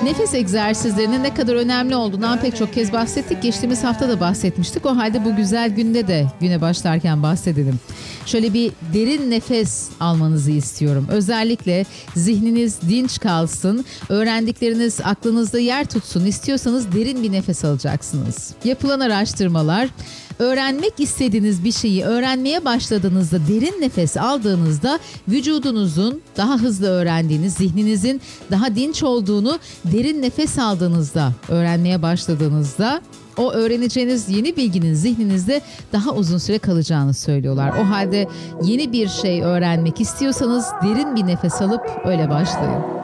Nefes egzersizlerinin ne kadar önemli olduğundan pek çok kez bahsettik. Geçtiğimiz hafta da bahsetmiştik. O halde bu güzel günde de güne başlarken bahsedelim. Şöyle bir derin nefes almanızı istiyorum. Özellikle zihniniz dinç kalsın, öğrendikleriniz aklınızda yer tutsun istiyorsanız derin bir nefes alacaksınız. Yapılan araştırmalar, öğrenmek istediğiniz bir şeyi öğrenmeye başladığınızda derin nefes aldığınızda vücudunuzun daha hızlı öğrendiğiniz, zihninizin daha dinç olduğunu derin nefes aldığınızda, öğrenmeye başladığınızda o öğreneceğiniz yeni bilginin zihninizde daha uzun süre kalacağını söylüyorlar. O halde yeni bir şey öğrenmek istiyorsanız derin bir nefes alıp öyle başlayın.